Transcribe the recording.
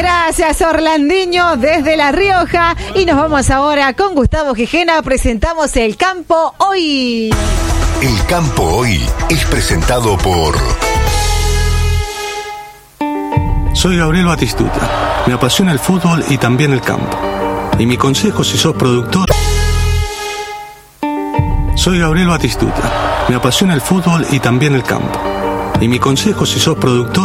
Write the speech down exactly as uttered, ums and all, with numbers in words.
Gracias, Orlandiño, desde La Rioja. Y nos vamos ahora con Gustavo Gijena. Presentamos El Campo Hoy. El Campo Hoy es presentado por... Soy Gabriel Batistuta. Me apasiona el fútbol y también el campo. Y mi consejo si sos productor... Soy Gabriel Batistuta. Me apasiona el fútbol y también el campo. Y mi consejo si sos productor...